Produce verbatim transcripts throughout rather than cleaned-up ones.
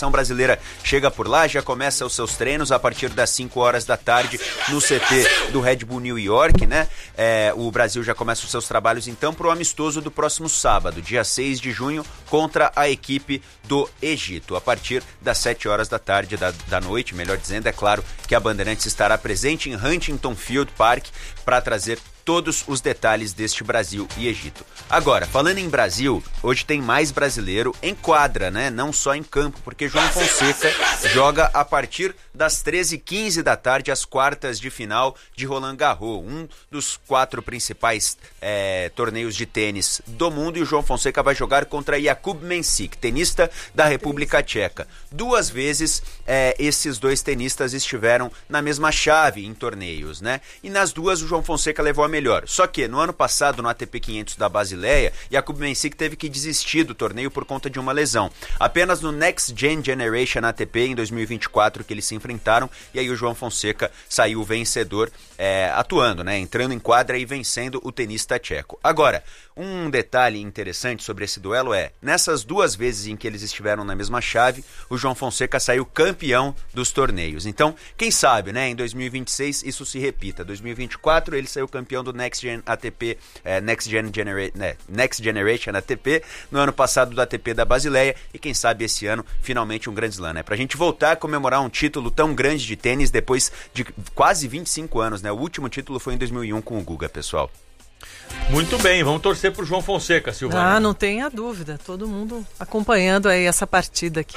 seleção brasileira chega por lá, já começa os seus treinos a partir das cinco horas da tarde no C T do Red Bull New York, né? É, o Brasil já começa os seus trabalhos então para o amistoso do próximo sábado, dia seis de junho, contra a equipe do Egito, a partir das sete horas da tarde da, da noite, melhor dizendo. É claro que a Bandeirantes estará presente em Huntington Field Park para trazer todos os detalhes deste Brasil e Egito. Agora, falando em Brasil, hoje tem mais brasileiro em quadra, né? Não só em campo, porque João Fonseca joga a partir das treze e quinze da tarde as quartas de final de Roland Garros, um dos quatro principais é, torneios de tênis do mundo, e o João Fonseca vai jogar contra Jakub Mensik, tenista da República Tcheca. Duas vezes é, esses dois tenistas estiveram na mesma chave em torneios, né? E nas duas o João Fonseca levou a melhor. Só que no ano passado, no A T P quinhentos da Basileia, Jakub Mensik teve que desistir do torneio por conta de uma lesão. Apenas no Next Gen Generation A T P em dois mil e vinte e quatro que eles se enfrentaram, e aí o João Fonseca saiu vencedor, é, atuando, né, entrando em quadra e vencendo o tenista tcheco. Agora, um detalhe interessante sobre esse duelo é, nessas duas vezes em que eles estiveram na mesma chave, o João Fonseca saiu campeão dos torneios. Então, quem sabe, né, em dois mil e vinte e seis isso se repita. dois mil e vinte e quatro ele saiu campeão do Next Gen A T P, é, Next Gen Genera- né, Next Generation A T P, no ano passado do A T P da Basileia, e quem sabe esse ano finalmente um grande slam, né? Pra gente voltar a comemorar um título tão grande de tênis depois de quase vinte e cinco anos, né? O último título foi em dois mil e um com o Guga, pessoal. Muito bem, vamos torcer pro João Fonseca, Silvânia. Ah, não tenha dúvida, todo mundo acompanhando aí essa partida aqui.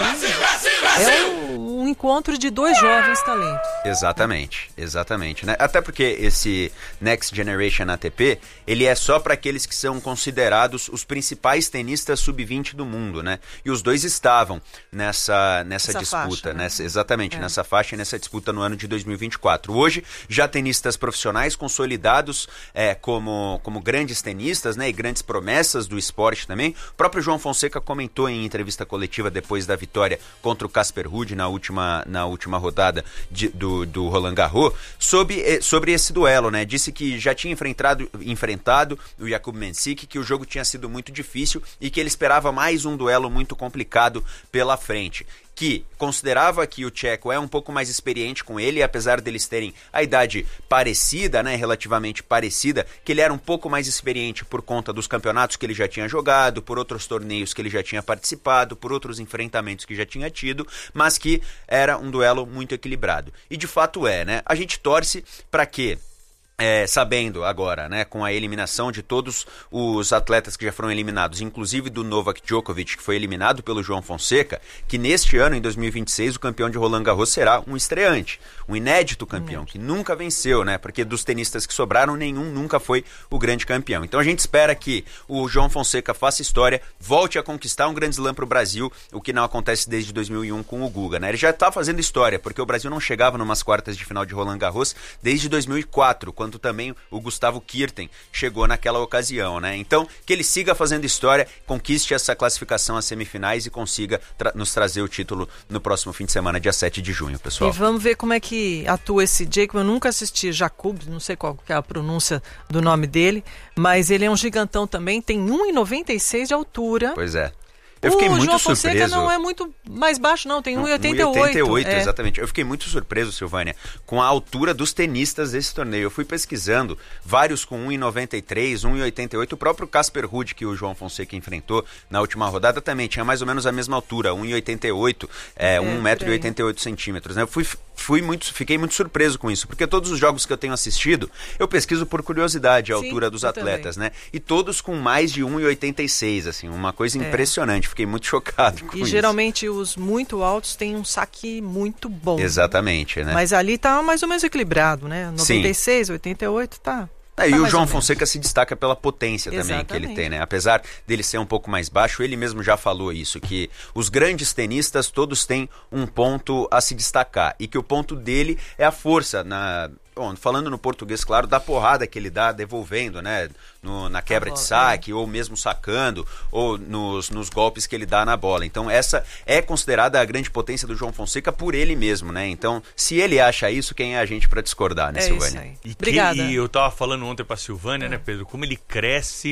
É um, um encontro de dois jovens talentos. Exatamente, exatamente, né? Até porque esse Next Generation A T P, ele é só para aqueles que são considerados os principais tenistas sub vinte do mundo, né? E os dois estavam nessa, nessa Essa disputa, faixa, né? nessa, exatamente, É. nessa faixa e nessa disputa no ano de dois mil e vinte e quatro. Hoje, já tenistas profissionais consolidados é, como, como grandes tenistas, né? E grandes promessas do esporte também. O próprio João Fonseca comentou em entrevista coletiva depois da vitória contra o Casper Ruud na última, na última rodada de, do, do Roland Garros, sobre, sobre esse duelo, né? Disse que já tinha enfrentado, enfrentado o Jakub Mensik, que o jogo tinha sido muito difícil e que ele esperava mais um duelo muito complicado pela frente. Que considerava que o tcheco é um pouco mais experiente com ele, apesar deles terem a idade parecida, né, relativamente parecida, que ele era um pouco mais experiente por conta dos campeonatos que ele já tinha jogado, por outros torneios que ele já tinha participado, por outros enfrentamentos que já tinha tido, mas que era um duelo muito equilibrado. E de fato é, né? A gente torce para que É, sabendo agora, né, com a eliminação de todos os atletas que já foram eliminados, inclusive do Novak Djokovic, que foi eliminado pelo João Fonseca, que neste ano, em dois mil e vinte e seis, o campeão de Roland Garros será um estreante, um inédito campeão, hum. que nunca venceu, né, porque dos tenistas que sobraram, nenhum nunca foi o grande campeão. Então a gente espera que o João Fonseca faça história, volte a conquistar um grande slam para o Brasil, o que não acontece desde dois mil e um com o Guga, né? Ele já está fazendo história, porque o Brasil não chegava numas quartas de final de Roland Garros desde dois mil e quatro, quando quando também o Gustavo Kirten chegou naquela ocasião, né? Então, que ele siga fazendo história, conquiste essa classificação às semifinais e consiga tra- nos trazer o título no próximo fim de semana, dia sete de junho, pessoal. E vamos ver como é que atua esse Jacob. Eu nunca assisti Jakub, não sei qual que é a pronúncia do nome dele, mas ele é um gigantão também, tem um metro e noventa e seis de altura. Pois é. Eu fiquei o muito João surpreso. Fonseca não é muito mais baixo, não, tem um metro e oitenta e oito. um metro e oitenta e oito, é. exatamente. Eu fiquei muito surpreso, Silvânia, com a altura dos tenistas desse torneio. Eu fui pesquisando, vários com um metro e noventa e três, um metro e oitenta e oito. O próprio Casper Ruud, que o João Fonseca enfrentou na última rodada, também tinha mais ou menos a mesma altura, um metro e oitenta e oito, é, é, um metro e oitenta e oito centímetros. Né? Eu fui, fui muito, fiquei muito surpreso com isso, porque todos os jogos que eu tenho assistido, eu pesquiso por curiosidade a Sim, altura dos atletas, também. né? E todos com mais de um metro e oitenta e seis, assim, uma coisa É. impressionante. Fiquei muito chocado. E geralmente os muito altos têm um saque muito bom. Exatamente, né? Mas ali tá mais ou menos equilibrado, né? noventa e seis, oitenta e oito, tá. É, tá e o mais João ou menos. Fonseca se destaca pela potência também Exatamente. que ele tem, né? Apesar dele ser um pouco mais baixo, ele mesmo já falou isso, que os grandes tenistas todos têm um ponto a se destacar e que o ponto dele é a força na... Bom, falando no português, claro, da porrada que ele dá devolvendo, né? No, na quebra de saque, ou mesmo sacando, ou nos, nos golpes que ele dá na bola. Então, essa é considerada a grande potência do João Fonseca por ele mesmo, né? Então, se ele acha isso, quem é a gente para discordar, né, É Silvânia? isso aí. E, que, Obrigada. e eu tava falando ontem pra Silvânia, é. né, Pedro, como ele cresce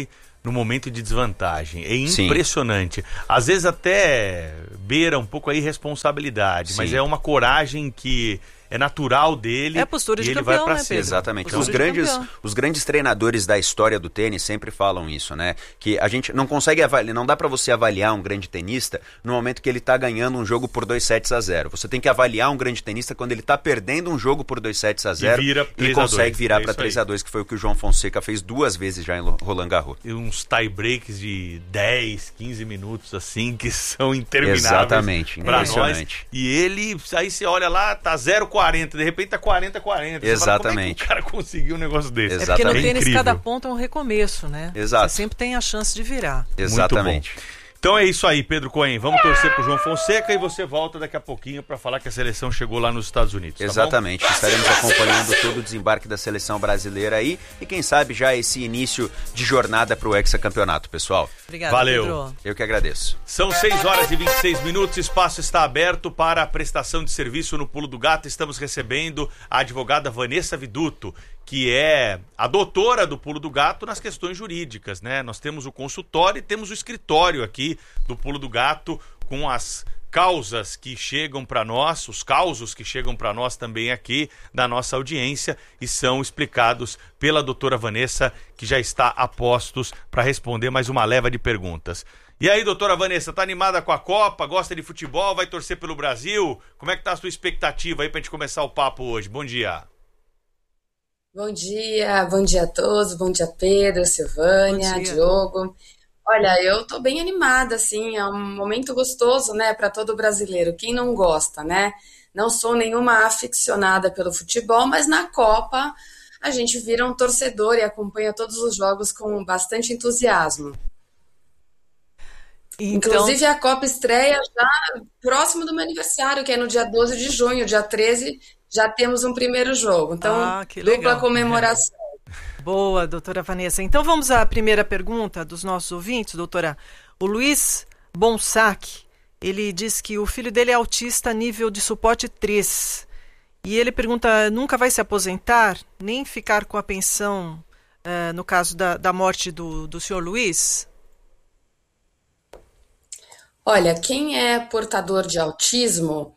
no momento de desvantagem. É Sim. impressionante. Às vezes até beira um pouco a irresponsabilidade, Sim. mas é uma coragem que é natural dele. É a postura e de ele campeão, vai pra né, cima. Pedro? Exatamente. Postura Os de grandes, campeão. os grandes treinadores da história do tênis sempre falam isso, né? Que a gente não consegue avaliar, não dá pra você avaliar um grande tenista no momento que ele tá ganhando um jogo por dois sets a zero. Você tem que avaliar um grande tenista quando ele tá perdendo um jogo por dois sets a zero E vira e três a consegue dois. virar É pra isso três aí. a dois, que foi o que o João Fonseca fez duas vezes já em Roland Garros. E uns tie breaks de dez, quinze minutos, assim, que são intermináveis. Exatamente, pra nós. impressionante. E ele, aí você olha lá, tá zero a quarenta, de repente tá quarenta a quarenta. Você fala, como é Exatamente. que o cara conseguiu um negócio desse? É porque no Exatamente. tênis Incrível. cada ponto é um recomeço, né? Exato. Você sempre tem a chance de virar. Exatamente. Muito bom. Então é isso aí, Pedro Cohen. Vamos torcer pro João Fonseca e você volta daqui a pouquinho para falar que a seleção chegou lá nos Estados Unidos. Tá Exatamente, estaremos acompanhando todo o desembarque da seleção brasileira aí e quem sabe já esse início de jornada para o hexacampeonato, pessoal. Obrigada, Valeu. Pedro. Eu que agradeço. São seis horas e vinte e seis minutos, espaço está aberto para a prestação de serviço no Pulo do Gato. Estamos recebendo a advogada Vanessa Viduto, que é a doutora do Pulo do Gato nas questões jurídicas, né? Nós temos o consultório e temos o escritório aqui do Pulo do Gato com as causas que chegam para nós, os causos que chegam para nós também aqui da nossa audiência e são explicados pela doutora Vanessa, que já está a postos para responder mais uma leva de perguntas. E aí, doutora Vanessa, tá animada com a Copa? Gosta de futebol? Vai torcer pelo Brasil? Como é que tá a sua expectativa aí pra gente começar o papo hoje? Bom dia. Bom dia, bom dia a todos, bom dia Pedro, Silvânia, Bom dia. Diogo. Olha, eu tô bem animada, assim, é um momento gostoso, né, para todo brasileiro. Quem não gosta, né? Não sou nenhuma aficionada pelo futebol, mas na Copa a gente vira um torcedor e acompanha todos os jogos com bastante entusiasmo. Então, Inclusive a Copa estreia já próximo do meu aniversário, que é no dia doze de junho, dia treze, já temos um primeiro jogo. Então, Ah, que dupla legal. comemoração. boa, doutora Vanessa. Então vamos à primeira pergunta dos nossos ouvintes, doutora. O Luiz Bonsac, ele diz que o filho dele é autista nível de suporte três. E ele pergunta, nunca vai se aposentar, nem ficar com a pensão, eh, no caso da, da morte do, do senhor Luiz? Olha, quem é portador de autismo,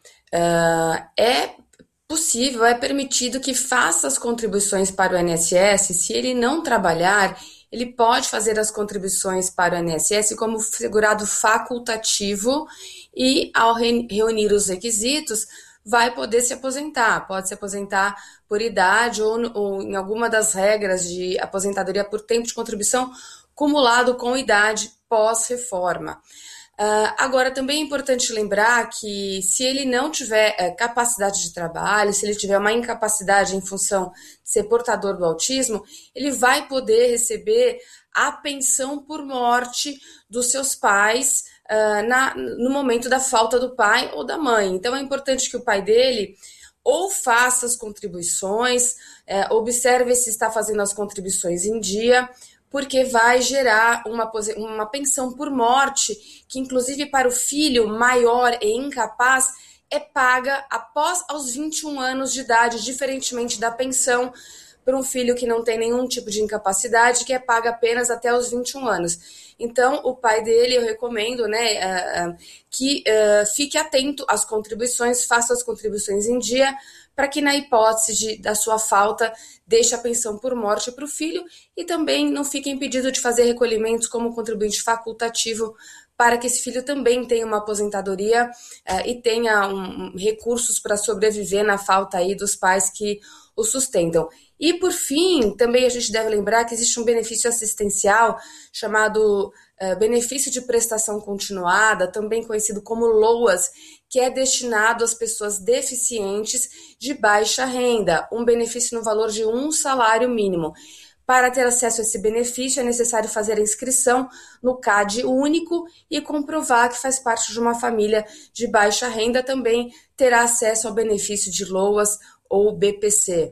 ah, é possível, é permitido que faça as contribuições para o I N S S. Se ele não trabalhar, ele pode fazer as contribuições para o I N S S como segurado facultativo e, ao re- reunir os requisitos, vai poder se aposentar. Pode se aposentar por idade ou, ou em alguma das regras de aposentadoria por tempo de contribuição cumulado com idade pós-reforma. Uh, agora, também é importante lembrar que se ele não tiver uh, capacidade de trabalho, se ele tiver uma incapacidade em função de ser portador do autismo, ele vai poder receber a pensão por morte dos seus pais uh, na, no momento da falta do pai ou da mãe. Então, é importante que o pai dele ou faça as contribuições, uh, observe se está fazendo as contribuições em dia, porque vai gerar uma, uma pensão por morte, que inclusive para o filho maior e incapaz, é paga após aos vinte e um anos de idade, diferentemente da pensão para um filho que não tem nenhum tipo de incapacidade, que é paga apenas até os vinte e um anos. Então, o pai dele, eu recomendo, né, uh, uh, que uh, fique atento às contribuições, faça as contribuições em dia, para que na hipótese de, da sua falta, deixe a pensão por morte para o filho e também não fique impedido de fazer recolhimentos como contribuinte facultativo para que esse filho também tenha uma aposentadoria uh, e tenha um, recursos para sobreviver na falta aí dos pais que o sustentam. E, por fim, também a gente deve lembrar que existe um benefício assistencial chamado uh, benefício de prestação continuada, também conhecido como LOAS, que é destinado às pessoas deficientes de baixa renda, um benefício no valor de um salário mínimo. Para ter acesso a esse benefício, é necessário fazer a inscrição no C A D único e comprovar que faz parte de uma família de baixa renda, também terá acesso ao benefício de LOAS ou B P C.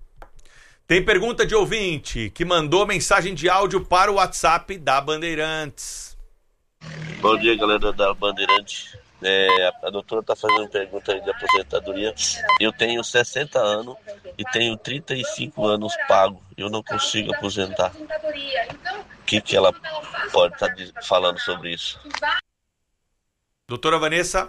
Tem pergunta de ouvinte que mandou mensagem de áudio para o WhatsApp da Bandeirantes. Bom dia, galera da Bandeirantes. É, a doutora está fazendo pergunta aí de aposentadoria. Eu tenho sessenta anos e tenho trinta e cinco anos pago. Eu não consigo aposentar. que, que ela pode estar falando sobre isso? Doutora Vanessa?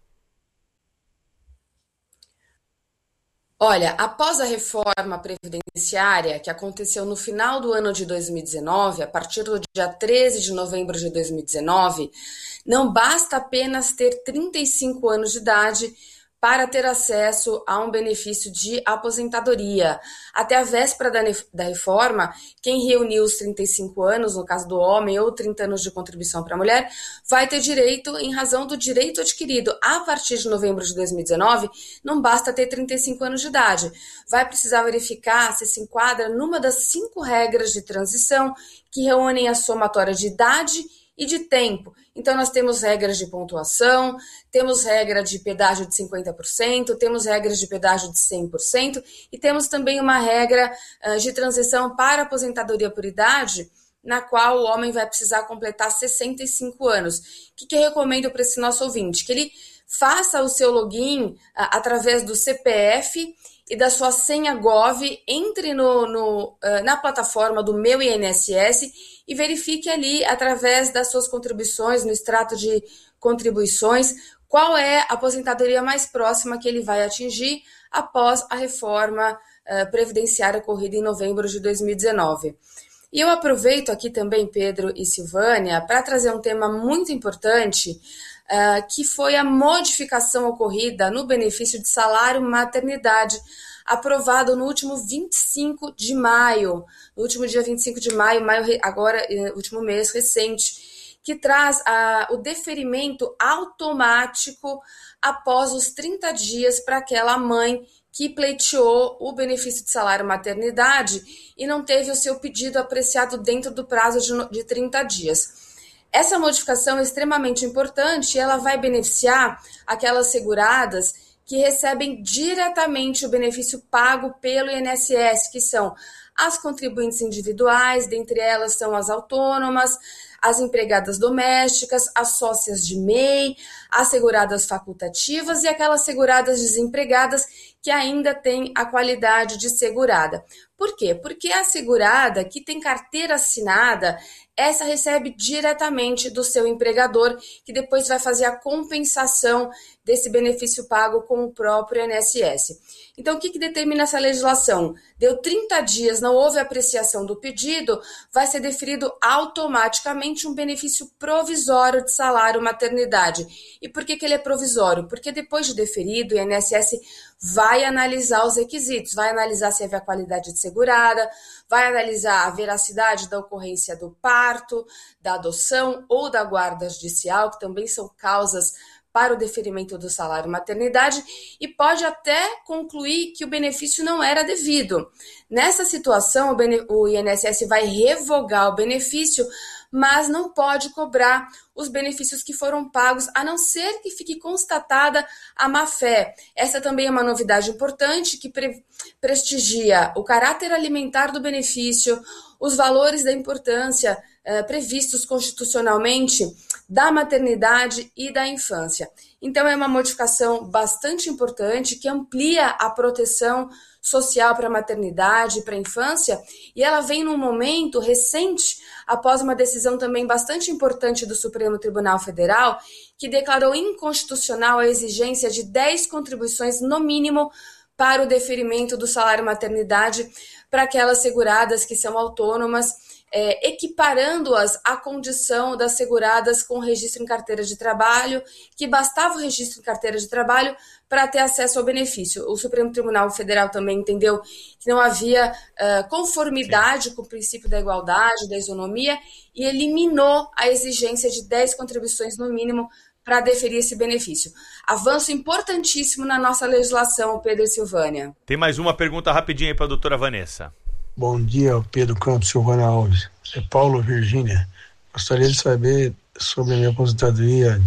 Olha, após a reforma previdenciária, que aconteceu no final do ano de dois mil e dezenove, a partir do dia treze de novembro de dois mil e dezenove, não basta apenas ter trinta e cinco anos de idade para ter acesso a um benefício de aposentadoria. Até a véspera da, da reforma, quem reuniu os trinta e cinco anos, no caso do homem, ou trinta anos de contribuição para a mulher, vai ter direito, em razão do direito adquirido a partir de novembro de dois mil e dezenove, não basta ter trinta e cinco anos de idade. Vai precisar verificar se se enquadra numa das cinco regras de transição que reúnem a somatória de idade e de tempo. Então, nós temos regras de pontuação, temos regra de pedágio de cinquenta por cento, temos regras de pedágio de cem por cento e temos também uma regra uh, de transição para aposentadoria por idade, na qual o homem vai precisar completar sessenta e cinco anos. O que, que eu recomendo para esse nosso ouvinte? Que ele faça o seu login uh, através do C P F e da sua senha Gov, entre no, no, uh, na plataforma do Meu I N S S e verifique ali, através das suas contribuições, no extrato de contribuições, qual é a aposentadoria mais próxima que ele vai atingir após a reforma uh, previdenciária ocorrida em novembro de dois mil e dezenove. E eu aproveito aqui também, Pedro e Silvânia, para trazer um tema muito importante, uh, que foi a modificação ocorrida no benefício de salário maternidade, aprovado no último vinte e cinco de maio, no último dia vinte e cinco de maio, maio agora, último mês recente, que traz a, o deferimento automático após os trinta dias para aquela mãe que pleiteou o benefício de salário maternidade e não teve o seu pedido apreciado dentro do prazo de, de trinta dias. Essa modificação é extremamente importante e ela vai beneficiar aquelas seguradas que recebem diretamente o benefício pago pelo I N S S, que são as contribuintes individuais, dentre elas são as autônomas, as empregadas domésticas, as sócias de M E I, as seguradas facultativas e aquelas seguradas desempregadas que ainda têm a qualidade de segurada. Por quê? Porque a segurada que tem carteira assinada, essa recebe diretamente do seu empregador, que depois vai fazer a compensação desse benefício pago com o próprio I N S S. Então, o que, que determina essa legislação? Deu trinta dias, não houve apreciação do pedido, vai ser deferido automaticamente um benefício provisório de salário maternidade. E por que, que ele é provisório? Porque depois de deferido, o I N S S vai analisar os requisitos, vai analisar se houve a qualidade de segurada, vai analisar a veracidade da ocorrência do parto, da adoção ou da guarda judicial, que também são causas para o deferimento do salário maternidade, e pode até concluir que o benefício não era devido. Nessa situação, o I N S S vai revogar o benefício, mas não pode cobrar os benefícios que foram pagos, a não ser que fique constatada a má-fé. Essa também é uma novidade importante que pre- prestigia o caráter alimentar do benefício, os valores da importância eh, previstos constitucionalmente da maternidade e da infância. Então, é uma modificação bastante importante que amplia a proteção social para a maternidade e para a infância, e ela vem num momento recente, após uma decisão também bastante importante do Supremo Tribunal Federal, que declarou inconstitucional a exigência de dez contribuições no mínimo para o deferimento do salário maternidade para aquelas seguradas que são autônomas, é, equiparando-as à condição das seguradas com registro em carteira de trabalho, que bastava o registro em carteira de trabalho para ter acesso ao benefício. O Supremo Tribunal Federal também entendeu que não havia uh, conformidade Sim. com o princípio da igualdade, da isonomia, e eliminou a exigência de dez contribuições no mínimo para deferir esse benefício. Avanço importantíssimo na nossa legislação, Pedro e Silvânia. Tem mais uma pergunta rapidinha aí para a doutora Vanessa. Bom dia, Pedro Campos, Silvana Alves. É Paulo, Virgínia. Gostaria de saber sobre a minha aposentadoria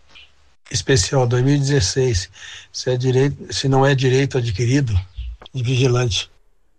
especial dois mil e dezesseis, se, é direito, se não é direito adquirido de vigilante.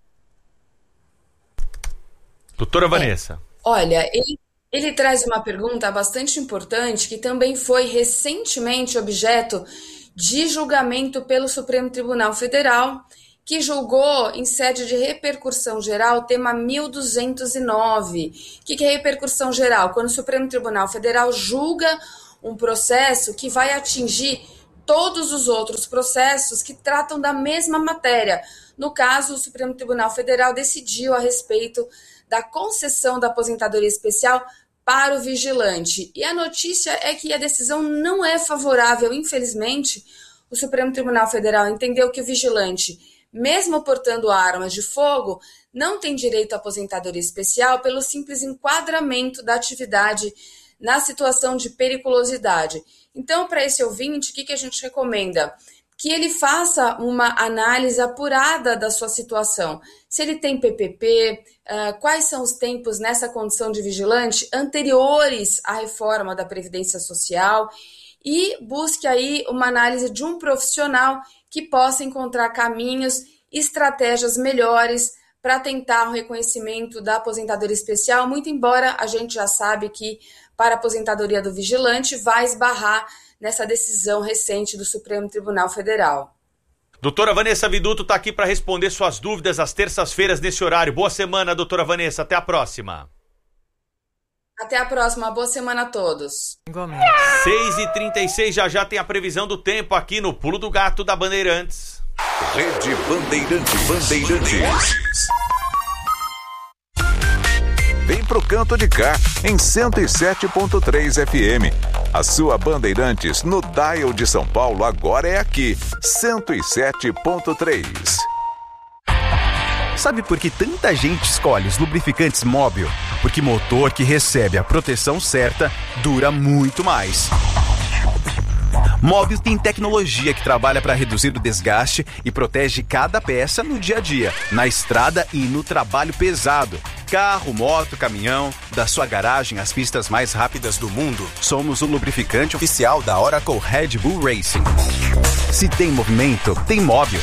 Doutora Vanessa. É, olha, ele, ele traz uma pergunta bastante importante que também foi recentemente objeto de julgamento pelo Supremo Tribunal Federal, que julgou em sede de repercussão geral o tema mil duzentos e nove. O que é repercussão geral? Quando o Supremo Tribunal Federal julga um processo que vai atingir todos os outros processos que tratam da mesma matéria. No caso, o Supremo Tribunal Federal decidiu a respeito da concessão da aposentadoria especial para o vigilante. E a notícia é que a decisão não é favorável, infelizmente. O Supremo Tribunal Federal entendeu que o vigilante, mesmo portando armas de fogo, não tem direito à aposentadoria especial pelo simples enquadramento da atividade na situação de periculosidade. Então, para esse ouvinte, o que, que a gente recomenda? Que ele faça uma análise apurada da sua situação. Se ele tem P P P, uh, quais são os tempos nessa condição de vigilante anteriores à reforma da Previdência Social, e busque aí uma análise de um profissional que possa encontrar caminhos, estratégias melhores para tentar o reconhecimento da aposentadoria especial, muito embora a gente já sabe que para a aposentadoria do vigilante vai esbarrar nessa decisão recente do Supremo Tribunal Federal. Doutora Vanessa Viduto está aqui para responder suas dúvidas às terças-feiras nesse horário. Boa semana, doutora Vanessa. Até a próxima. Até a próxima. Boa semana a todos. Igualmente. seis e trinta e seis, já já tem a previsão do tempo aqui no Pulo do Gato da Bandeirantes. Rede Bandeirantes. Bandeirantes. Vem pro canto de cá, em cento e sete ponto três F M. A sua Bandeirantes no dial de São Paulo agora é aqui, cento e sete ponto três. Sabe por que tanta gente escolhe os lubrificantes Móbil? Porque motor que recebe a proteção certa dura muito mais. Móbil tem tecnologia que trabalha para reduzir o desgaste e protege cada peça no dia a dia, na estrada e no trabalho pesado. Carro, moto, caminhão, da sua garagem às pistas mais rápidas do mundo. Somos o lubrificante oficial da Oracle Red Bull Racing. Se tem movimento, tem Móbil.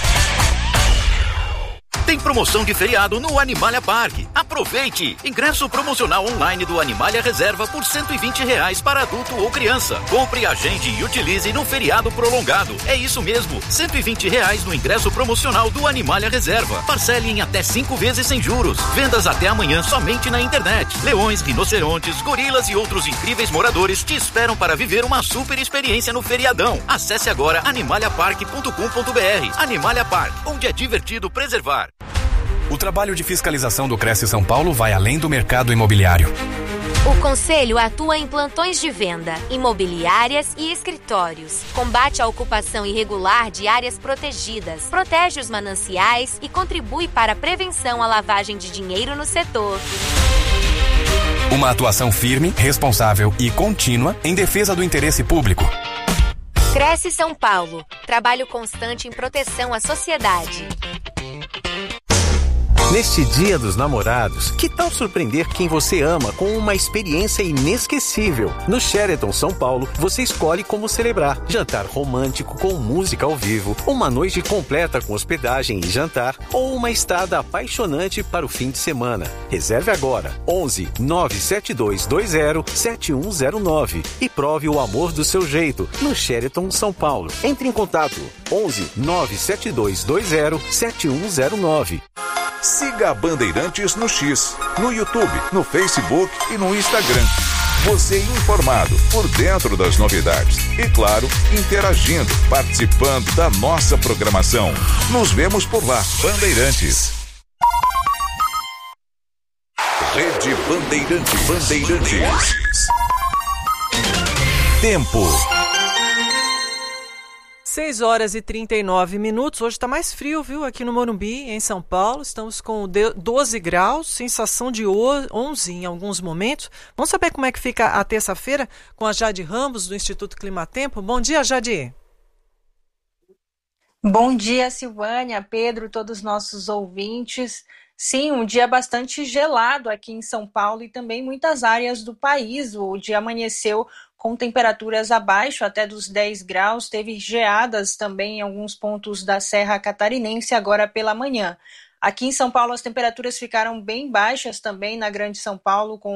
Tem promoção de feriado no Animalia Park. Aproveite! Ingresso promocional online do Animalia Reserva por cento e vinte reais para adulto ou criança. Compre, agende e utilize no feriado prolongado. É isso mesmo, cento e vinte reais no ingresso promocional do Animalia Reserva. Parcele em até cinco vezes sem juros. Vendas até amanhã somente na internet. Leões, rinocerontes, gorilas e outros incríveis moradores te esperam para viver uma super experiência no feriadão. Acesse agora animalia park ponto com ponto b r. Animalia Park, onde é divertido preservar. O trabalho de fiscalização do Cresce São Paulo vai além do mercado imobiliário. O Conselho atua em plantões de venda, imobiliárias e escritórios. Combate a ocupação irregular de áreas protegidas, protege os mananciais e contribui para a prevenção à lavagem de dinheiro no setor. Uma atuação firme, responsável e contínua em defesa do interesse público. Cresce São Paulo. Trabalho constante em proteção à sociedade. Neste Dia dos Namorados, que tal surpreender quem você ama com uma experiência inesquecível? No Sheraton São Paulo, você escolhe como celebrar. Jantar romântico com música ao vivo, uma noite completa com hospedagem e jantar, ou uma estada apaixonante para o fim de semana. Reserve agora, onze nove sete dois dois zero sete um zero nove e prove o amor do seu jeito no Sheraton São Paulo. Entre em contato, onze nove sete dois dois zero sete um zero nove. Siga a Bandeirantes no X, no YouTube, no Facebook e no Instagram. Você informado, por dentro das novidades. E claro, interagindo, participando da nossa programação. Nos vemos por lá, Bandeirantes. Rede Bandeirantes. Bandeirantes. Tempo. seis horas e trinta e nove minutos. Hoje está mais frio, viu? Aqui no Morumbi, em São Paulo. Estamos com doze graus, sensação de onze em alguns momentos. Vamos saber como é que fica a terça-feira com a Jade Ramos, do Instituto Climatempo. Bom dia, Jade. Bom dia, Silvânia, Pedro, todos os nossos ouvintes. Sim, um dia bastante gelado aqui em São Paulo e também muitas áreas do país. O dia amanheceu com temperaturas abaixo até dos dez graus, teve geadas também em alguns pontos da Serra Catarinense agora pela manhã. Aqui em São Paulo as temperaturas ficaram bem baixas também na Grande São Paulo, com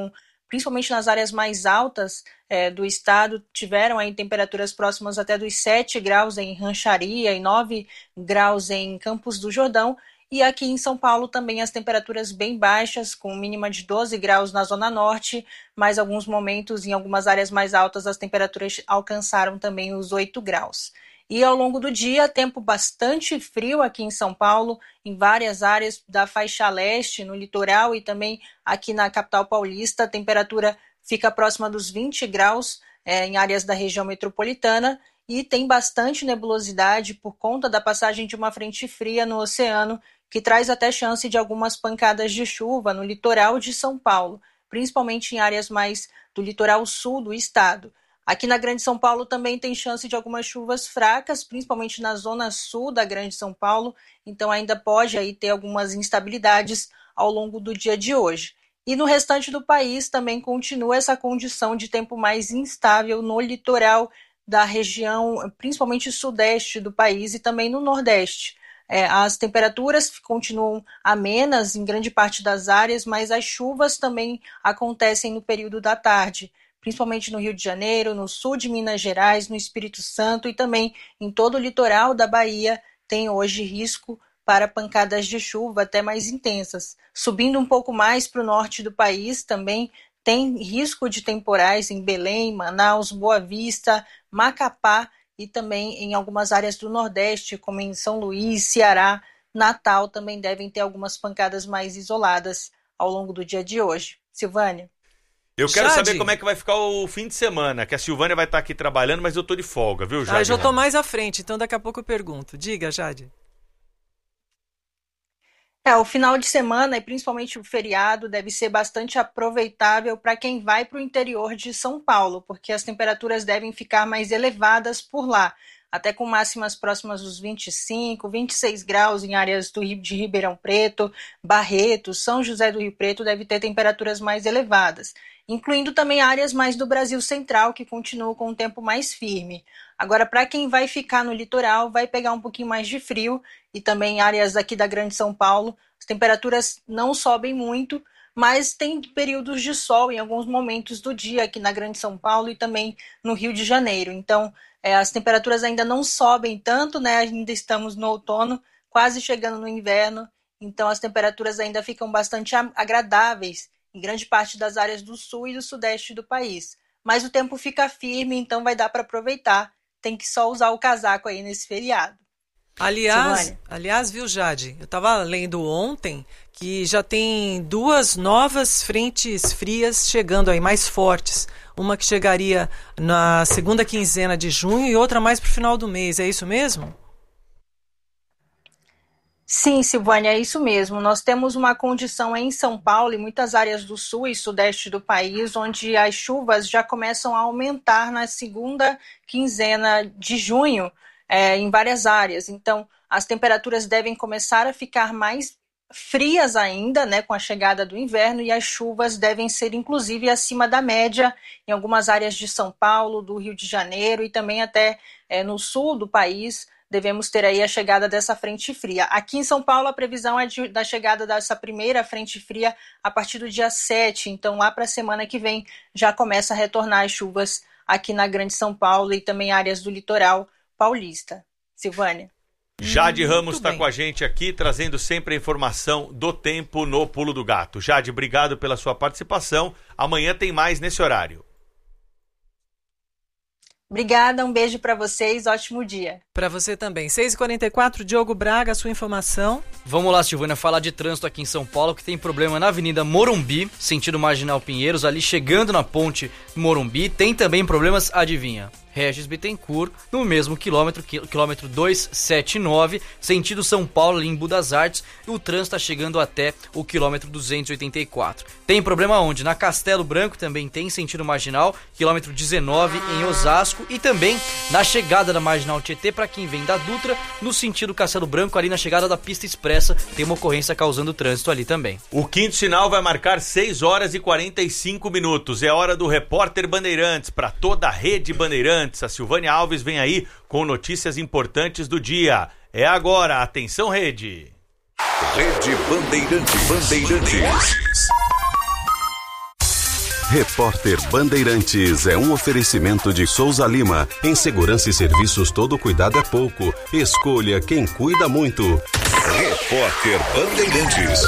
principalmente nas áreas mais altas é, do estado, tiveram aí temperaturas próximas até dos sete graus em Rancharia e nove graus em Campos do Jordão. E aqui em São Paulo também as temperaturas bem baixas, com mínima de doze graus na zona norte, mas alguns momentos em algumas áreas mais altas as temperaturas alcançaram também os oito graus. E ao longo do dia, tempo bastante frio aqui em São Paulo, em várias áreas da faixa leste, no litoral e também aqui na capital paulista. A temperatura fica próxima dos vinte graus é, em áreas da região metropolitana e tem bastante nebulosidade por conta da passagem de uma frente fria no oceano, que traz até chance de algumas pancadas de chuva no litoral de São Paulo, principalmente em áreas mais do litoral sul do estado. Aqui na Grande São Paulo também tem chance de algumas chuvas fracas, principalmente na zona sul da Grande São Paulo, então ainda pode aí ter algumas instabilidades ao longo do dia de hoje. E no restante do país também continua essa condição de tempo mais instável no litoral da região, principalmente sudeste do país e também no nordeste. É, as temperaturas continuam amenas em grande parte das áreas, mas as chuvas também acontecem no período da tarde, principalmente no Rio de Janeiro, no sul de Minas Gerais, no Espírito Santo e também em todo o litoral da Bahia tem hoje risco para pancadas de chuva até mais intensas. Subindo um pouco mais para o norte do país também tem risco de temporais em Belém, Manaus, Boa Vista, Macapá e também em algumas áreas do Nordeste, como em São Luís, Ceará, Natal, também devem ter algumas pancadas mais isoladas ao longo do dia de hoje. Silvânia. Eu quero Jade. saber como é que vai ficar o fim de semana, que a Silvânia vai estar aqui trabalhando, mas eu tô de folga, viu, Jade? Ah, eu já tô mais à frente, então daqui a pouco eu pergunto. Diga, Jade. É, o final de semana e principalmente o feriado deve ser bastante aproveitável para quem vai para o interior de São Paulo, porque as temperaturas devem ficar mais elevadas por lá, até com máximas próximas dos vinte e cinco, vinte e seis graus em áreas do Rio de Ribeirão Preto, Barreto, São José do Rio Preto deve ter temperaturas mais elevadas, incluindo também áreas mais do Brasil Central, que continuam com um tempo mais firme. Agora, para quem vai ficar no litoral, vai pegar um pouquinho mais de frio, e também áreas aqui da Grande São Paulo, as temperaturas não sobem muito, mas tem períodos de sol em alguns momentos do dia aqui na Grande São Paulo e também no Rio de Janeiro. Então, é, as temperaturas ainda não sobem tanto, né? Ainda estamos no outono, quase chegando no inverno, então as temperaturas ainda ficam bastante agradáveis em grande parte das áreas do sul e do sudeste do país. Mas o tempo fica firme, então vai dar para aproveitar. Tem que só usar o casaco aí nesse feriado. Aliás, aliás, viu, Jade? Eu estava lendo ontem que já tem duas novas frentes frias chegando aí, mais fortes. Uma que chegaria na segunda quinzena de junho e outra mais para o final do mês. É isso mesmo? Sim, Silvânia, é isso mesmo. Nós temos uma condição em São Paulo e muitas áreas do sul e sudeste do país, onde as chuvas já começam a aumentar na segunda quinzena de junho, é, em várias áreas. Então, as temperaturas devem começar a ficar mais frias ainda, né, com a chegada do inverno, e as chuvas devem ser, inclusive, acima da média em algumas áreas de São Paulo, do Rio de Janeiro e também até é, no sul do país. Devemos ter aí a chegada dessa frente fria. Aqui em São Paulo, a previsão é de, da chegada dessa primeira frente fria a partir do dia sete. Então, lá para a semana que vem, já começa a retornar as chuvas aqui na Grande São Paulo e também áreas do litoral paulista. Silvânia. Jade Ramos está com a gente aqui, trazendo sempre a informação do tempo no Pulo do Gato. Jade, obrigado pela sua participação. Amanhã tem mais nesse horário. Obrigada, um beijo para vocês, ótimo dia. Para você também. seis e quarenta e quatro, Diogo Braga, sua informação. Vamos lá, Silvânia, falar de trânsito aqui em São Paulo, que tem problema na Avenida Morumbi, sentido Marginal Pinheiros, ali chegando na ponte Morumbi. Tem também problemas, adivinha? Regis Bittencourt, no mesmo quilômetro, quilômetro duzentos e setenta e nove, sentido São Paulo, ali em Budas Artes, e o trânsito está chegando até o quilômetro duzentos e oitenta e quatro. Tem problema onde? Na Castelo Branco também tem sentido marginal, quilômetro dezenove em Osasco, e também na chegada da Marginal Tietê, para quem vem da Dutra, no sentido Castelo Branco, ali na chegada da pista expressa, tem uma ocorrência causando trânsito ali também. O quinto sinal vai marcar seis horas e quarenta e cinco minutos. É hora do Repórter Bandeirantes, para toda a rede Bandeirantes. A Silvânia Alves vem aí com notícias importantes do dia. É agora, atenção rede. Rede Bandeirantes. Bandeirantes. Repórter Bandeirantes é um oferecimento de Souza Lima. Em segurança e serviços, todo cuidado é pouco. Escolha quem cuida muito. Repórter Bandeirantes.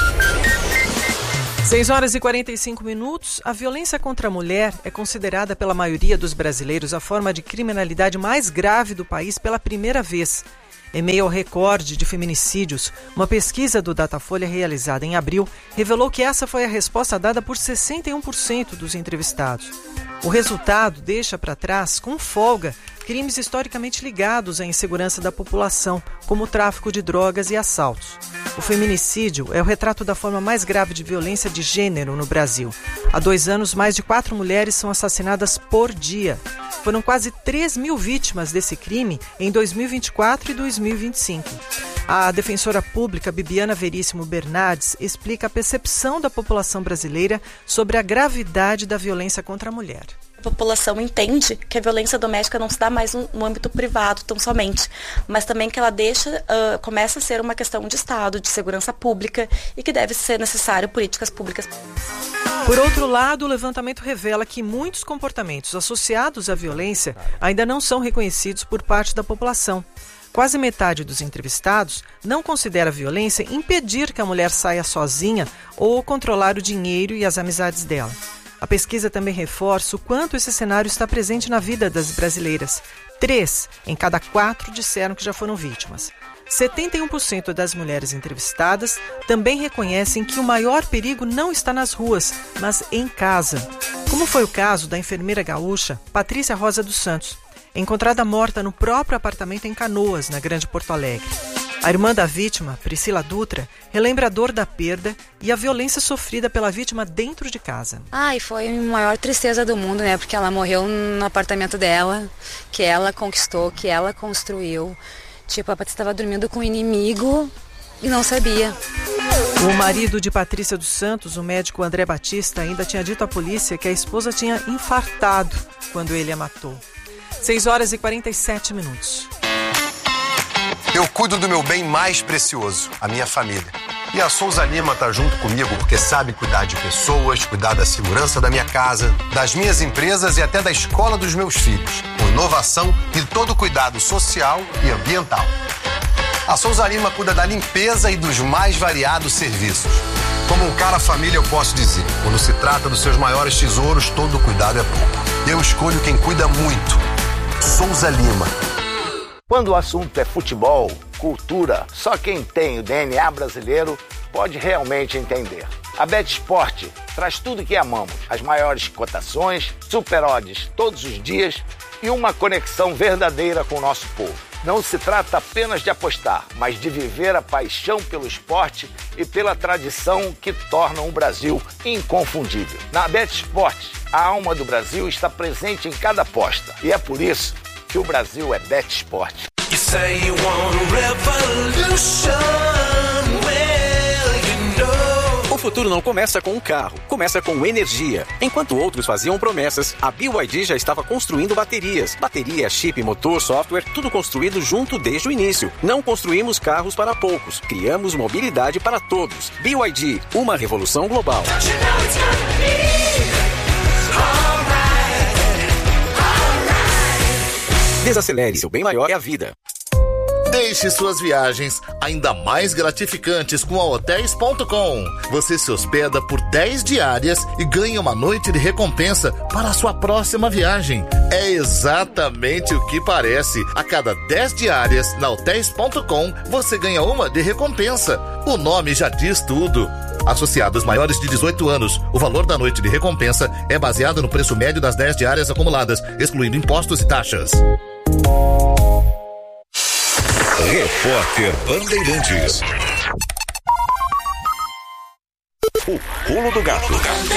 seis horas e quarenta e cinco minutos. A violência contra a mulher é considerada pela maioria dos brasileiros a forma de criminalidade mais grave do país pela primeira vez. Em meio ao recorde de feminicídios, uma pesquisa do Datafolha realizada em abril revelou que essa foi a resposta dada por sessenta e um por cento dos entrevistados. O resultado deixa para trás, com folga, crimes historicamente ligados à insegurança da população, como o tráfico de drogas e assaltos. O feminicídio é o retrato da forma mais grave de violência de gênero no Brasil. Há dois anos, mais de quatro mulheres são assassinadas por dia. Foram quase três mil vítimas desse crime em dois mil e vinte e quatro e dois mil e vinte e cinco. A defensora pública Bibiana Veríssimo Bernardes explica a percepção da população brasileira sobre a gravidade da violência contra a mulher. A população entende que a violência doméstica não se dá mais no, no âmbito privado tão somente, mas também que ela deixa, uh, começa a ser uma questão de Estado, de segurança pública e que deve ser necessário políticas públicas. Por outro lado, o levantamento revela que muitos comportamentos associados à violência ainda não são reconhecidos por parte da população. Quase metade dos entrevistados não considera a violência impedir que a mulher saia sozinha ou controlar o dinheiro e as amizades dela. A pesquisa também reforça o quanto esse cenário está presente na vida das brasileiras. Três em cada quatro disseram que já foram vítimas. setenta e um por cento das mulheres entrevistadas também reconhecem que o maior perigo não está nas ruas, mas em casa. Como foi o caso da enfermeira gaúcha Patrícia Rosa dos Santos, encontrada morta no próprio apartamento em Canoas, na Grande Porto Alegre. A irmã da vítima, Priscila Dutra, relembra a dor da perda e a violência sofrida pela vítima dentro de casa. Ai, foi a maior tristeza do mundo, né? Porque ela morreu no apartamento dela, que ela conquistou, que ela construiu. Tipo, a Patrícia estava dormindo com o inimigo e não sabia. O marido de Patrícia dos Santos, o médico André Batista, ainda tinha dito à polícia que a esposa tinha infartado quando ele a matou. seis horas e quarenta e sete minutos. Eu cuido do meu bem mais precioso, a minha família. E a Souza Lima tá junto comigo porque sabe cuidar de pessoas, cuidar da segurança da minha casa, das minhas empresas e até da escola dos meus filhos, com inovação e todo cuidado social e ambiental. A Souza Lima cuida da limpeza e dos mais variados serviços. Como um cara família, eu posso dizer, quando se trata dos seus maiores tesouros, todo cuidado é pouco. Eu escolho quem cuida muito. Souza Lima. Quando o assunto é futebol, cultura, só quem tem o D N A brasileiro pode realmente entender. A BetSport traz tudo que amamos, as maiores cotações, super odds todos os dias e uma conexão verdadeira com o nosso povo. Não se trata apenas de apostar, mas de viver a paixão pelo esporte e pela tradição que tornam o Brasil inconfundível. Na BetSport, a alma do Brasil está presente em cada aposta e é por isso que o Brasil é BetSport. O futuro não começa com um carro, começa com energia. Enquanto outros faziam promessas, a B Y D já estava construindo baterias. Bateria, chip, motor, software, tudo construído junto desde o início. Não construímos carros para poucos, criamos mobilidade para todos. B Y D, uma revolução global. Desacelere, seu bem maior é a vida. Deixe suas viagens ainda mais gratificantes com a Hotéis ponto com. Você se hospeda por dez diárias e ganha uma noite de recompensa para a sua próxima viagem. É exatamente o que parece. A cada dez diárias na Hotéis ponto com, você ganha uma de recompensa. O nome já diz tudo. Associados maiores de dezoito anos, o valor da noite de recompensa é baseado no preço médio das dez diárias acumuladas, excluindo impostos e taxas. Repórter Bandeirantes. O Pulo do Gato.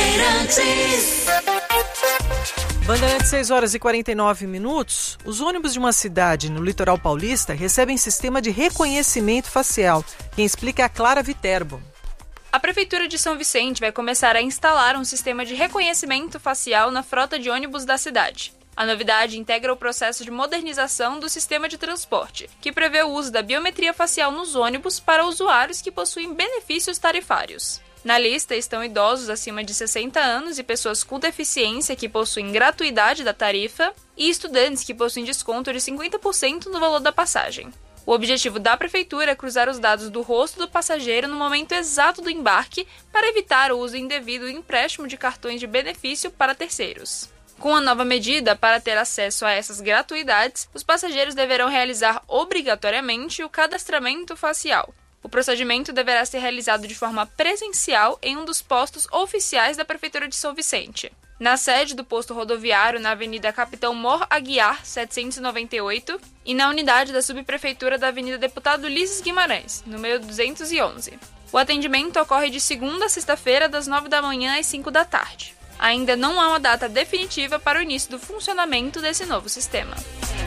Bandeirantes, seis horas e quarenta e nove minutos. Os ônibus de uma cidade no litoral paulista recebem sistema de reconhecimento facial. Quem explica é a Clara Viterbo. A Prefeitura de São Vicente vai começar a instalar um sistema de reconhecimento facial na frota de ônibus da cidade. A novidade integra o processo de modernização do sistema de transporte, que prevê o uso da biometria facial nos ônibus para usuários que possuem benefícios tarifários. Na lista estão idosos acima de sessenta anos e pessoas com deficiência que possuem gratuidade da tarifa e estudantes que possuem desconto de cinquenta por cento no valor da passagem. O objetivo da Prefeitura é cruzar os dados do rosto do passageiro no momento exato do embarque para evitar o uso indevido do empréstimo de cartões de benefício para terceiros. Com a nova medida, para ter acesso a essas gratuidades, os passageiros deverão realizar obrigatoriamente o cadastramento facial. O procedimento deverá ser realizado de forma presencial em um dos postos oficiais da Prefeitura de São Vicente. Na sede do posto rodoviário na Avenida Capitão Mor Aguiar, setecentos e noventa e oito, e na unidade da Subprefeitura da Avenida Deputado Ulisses Guimarães, número duzentos e onze. O atendimento ocorre de segunda a sexta-feira, das nove da manhã às cinco da tarde. Ainda não há uma data definitiva para o início do funcionamento desse novo sistema.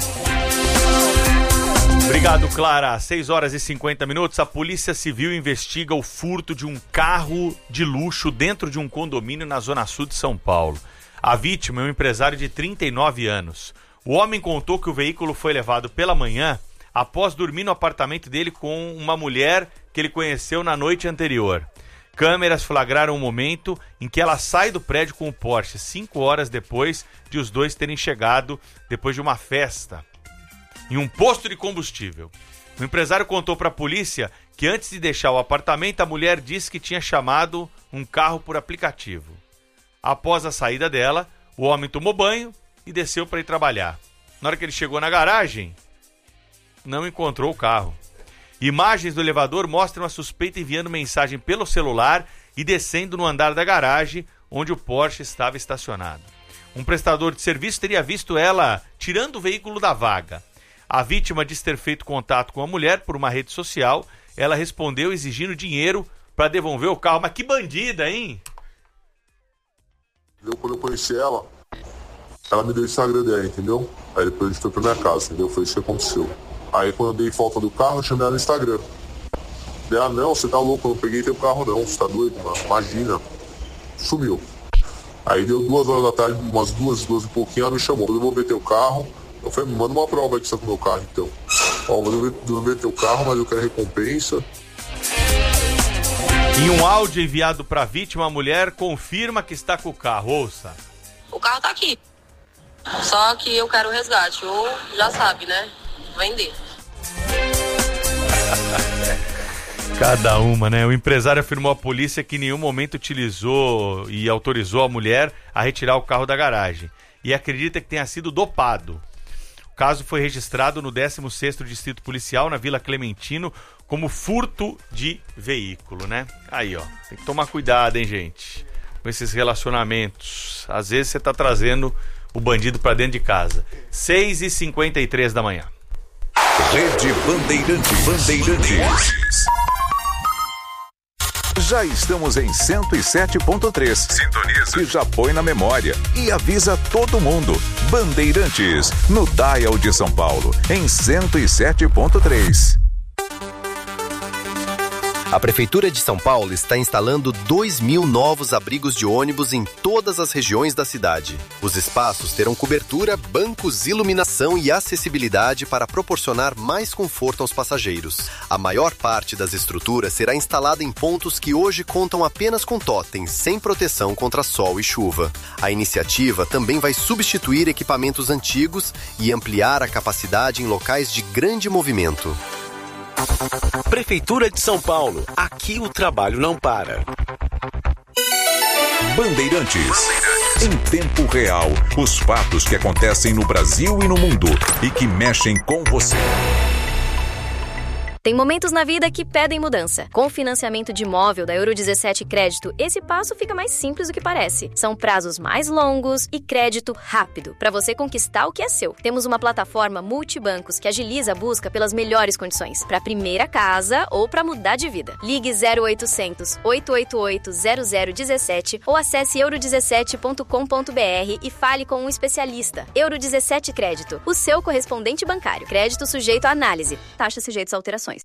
Obrigado, Clara. seis horas e cinquenta minutos. A Polícia Civil investiga o furto de um carro de luxo dentro de um condomínio na Zona Sul de São Paulo. A vítima é um empresário de trinta e nove anos. O homem contou que o veículo foi levado pela manhã após dormir no apartamento dele com uma mulher que ele conheceu na noite anterior. Câmeras flagraram o momento em que ela sai do prédio com o Porsche, cinco horas depois de os dois terem chegado depois de uma festa em um posto de combustível. O empresário contou para a polícia que antes de deixar o apartamento, a mulher disse que tinha chamado um carro por aplicativo. Após a saída dela, o homem tomou banho e desceu para ir trabalhar. Na hora que ele chegou na garagem, não encontrou o carro. Imagens do elevador mostram a suspeita enviando mensagem pelo celular e descendo no andar da garagem onde o Porsche estava estacionado. Um prestador de serviço teria visto ela tirando o veículo da vaga. A vítima diz ter feito contato com a mulher por uma rede social. Ela respondeu exigindo dinheiro para devolver o carro. Mas que bandida, hein? Eu, quando eu conheci ela, ela me deu o Instagram dela, entendeu? Aí depois a gente foi pra minha casa, entendeu? Foi isso que aconteceu. Aí quando eu dei falta do carro, eu chamei ela no Instagram. Ela, não, você tá louco, eu não peguei teu carro não, você tá doido, mano? Imagina. Sumiu. Aí deu duas horas da tarde, umas duas, duas e pouquinho, ela me chamou, eu vou ver teu carro. Eu falei, manda uma prova aí que você tá com o meu carro, então. Ó, vou devolver teu carro, mas eu quero recompensa. Em um áudio enviado para a vítima, a mulher confirma que está com o carro. Ouça. O carro tá aqui. Só que eu quero o resgate. Ou já sabe, né? Vender. Cada uma, né? O empresário afirmou à polícia que em nenhum momento utilizou e autorizou a mulher a retirar o carro da garagem. E acredita que tenha sido dopado. O caso foi registrado no décimo sexto Distrito Policial, na Vila Clementino, como furto de veículo, né? Aí, ó, tem que tomar cuidado, hein, gente, com esses relacionamentos. Às vezes você tá trazendo o bandido pra dentro de casa. seis e cinquenta e três da manhã. Rede Bandeirantes. Bandeirantes. Já estamos em cento e sete ponto três. Sintoniza. E já põe na memória. E avisa todo mundo. Bandeirantes, no Dial de São Paulo, em cento e sete ponto três. A Prefeitura de São Paulo está instalando dois mil novos abrigos de ônibus em todas as regiões da cidade. Os espaços terão cobertura, bancos, iluminação e acessibilidade para proporcionar mais conforto aos passageiros. A maior parte das estruturas será instalada em pontos que hoje contam apenas com totens, sem proteção contra sol e chuva. A iniciativa também vai substituir equipamentos antigos e ampliar a capacidade em locais de grande movimento. Prefeitura de São Paulo. Aqui o trabalho não para. Bandeirantes. Em tempo real, os fatos que acontecem no Brasil e no mundo e que mexem com você. Tem momentos na vida que pedem mudança. Com o financiamento de imóvel da Euro dezessete Crédito, esse passo fica mais simples do que parece. São prazos mais longos e crédito rápido, para você conquistar o que é seu. Temos uma plataforma multibancos que agiliza a busca pelas melhores condições, para a primeira casa ou para mudar de vida. Ligue zero oitocentos, oito oito oito, zero zero um sete ou acesse euro dezessete ponto com ponto b r e fale com um especialista. Euro dezessete Crédito, o seu correspondente bancário. Crédito sujeito à análise. Taxa sujeita a alterações.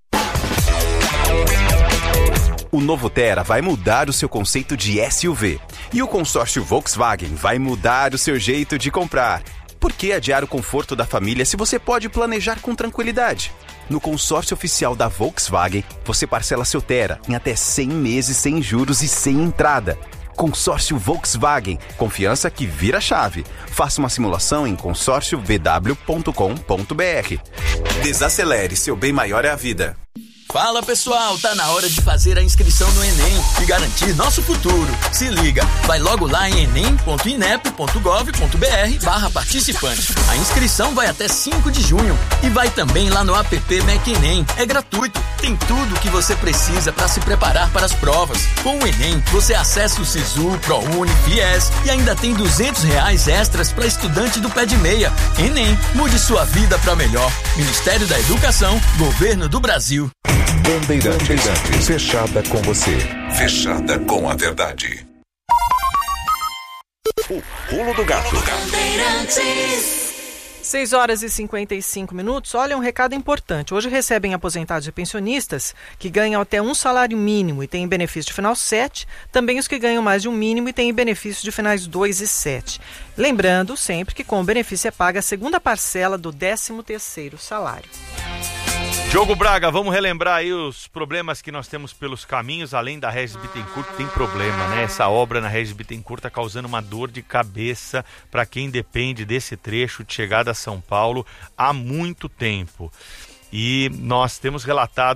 O novo Tera vai mudar o seu conceito de S U V. E o consórcio Volkswagen vai mudar o seu jeito de comprar. Por que adiar o conforto da família se você pode planejar com tranquilidade? No consórcio oficial da Volkswagen, você parcela seu Tera em até cem meses sem juros e sem entrada. Consórcio Volkswagen, confiança que vira chave. Faça uma simulação em consórcio v w ponto com ponto b r. Desacelere, seu bem maior é a vida. Fala pessoal, tá na hora de fazer a inscrição no Enem e garantir nosso futuro. Se liga, vai logo lá em enem ponto inep ponto gov ponto br barra participante. A inscrição vai até cinco de junho e vai também lá no app Mac Enem. É gratuito, tem tudo o que você precisa para se preparar para as provas. Com o Enem, você acessa o Sisu, ProUni, Fies e ainda tem duzentos reais extras para estudante do pé de meia. Enem, mude sua vida para melhor. Ministério da Educação, Governo do Brasil. Bandeirantes, Bandeirantes, fechada com você, fechada com a verdade. O Pulo do Gato. seis horas e cinquenta e cinco minutos. Olha, um recado importante. Hoje recebem aposentados e pensionistas que ganham até um salário mínimo e têm benefício de final sete, também os que ganham mais de um mínimo e têm benefício de finais dois e sete. Lembrando sempre que com o benefício é paga a segunda parcela do décimo terceiro salário. Diogo Braga, vamos relembrar aí os problemas que nós temos pelos caminhos, além da Regis Bittencourt, tem problema, né? Essa obra na Regis Bittencourt está causando uma dor de cabeça para quem depende desse trecho de chegada a São Paulo há muito tempo. E nós temos relatado